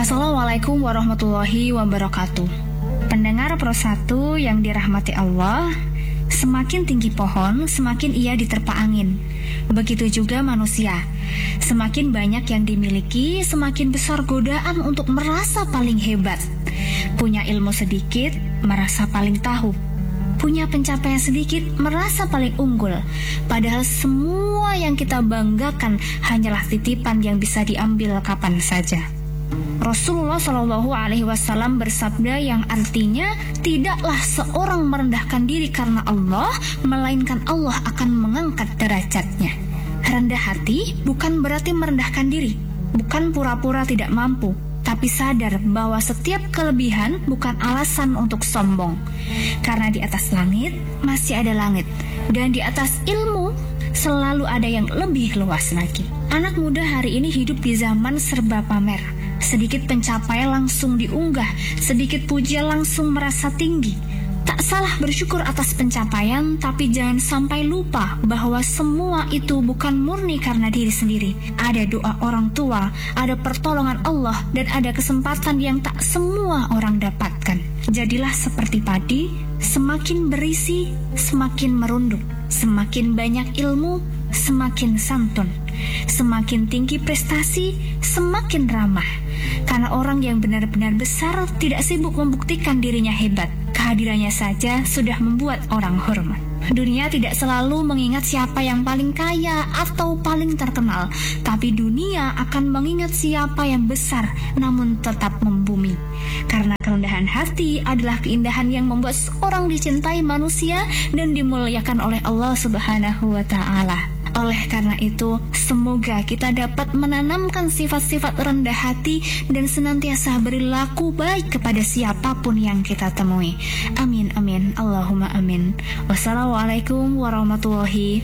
Assalamualaikum warahmatullahi wabarakatuh. Pendengar Pro 1 yang dirahmati Allah, semakin tinggi pohon, semakin ia diterpa angin. Begitu juga manusia. Semakin banyak yang dimiliki, semakin besar godaan untuk merasa paling hebat. Punya ilmu sedikit, merasa paling tahu. Punya pencapaian sedikit, merasa paling unggul. Padahal semua yang kita banggakan hanyalah titipan yang bisa diambil kapan saja. Rasulullah Shallallahu Alaihi Wasallam bersabda yang artinya, tidaklah seorang merendahkan diri karena Allah, melainkan Allah akan mengangkat derajatnya. Rendah hati bukan berarti merendahkan diri, bukan pura-pura tidak mampu, tapi sadar bahwa setiap kelebihan bukan alasan untuk sombong. Karena di atas langit masih ada langit, dan di atas ilmu selalu ada yang lebih luas lagi. Anak muda hari ini hidup di zaman serba pamer. Sedikit pencapaian langsung diunggah, sedikit pujian langsung merasa tinggi. Tak salah bersyukur atas pencapaian, tapi jangan sampai lupa bahwa semua itu bukan murni karena diri sendiri. Ada doa orang tua, ada pertolongan Allah, dan ada kesempatan yang tak semua orang dapatkan. Jadilah seperti padi, semakin berisi, semakin merunduk. Semakin banyak ilmu, semakin santun. Semakin tinggi prestasi, semakin ramah. Karena orang yang benar-benar besar tidak sibuk membuktikan dirinya hebat. Kehadirannya saja sudah membuat orang hormat. Dunia tidak selalu mengingat siapa yang paling kaya atau paling terkenal, tapi dunia akan mengingat siapa yang besar namun tetap membumi. Karena kerendahan hati adalah keindahan yang membuat seorang dicintai manusia dan dimuliakan oleh Allah Subhanahu wa Ta'ala. Oleh karena itu, semoga kita dapat menanamkan sifat-sifat rendah hati dan senantiasa berlaku baik kepada siapapun yang kita temui. Amin, amin, Allahumma amin. Wassalamualaikum warahmatullahi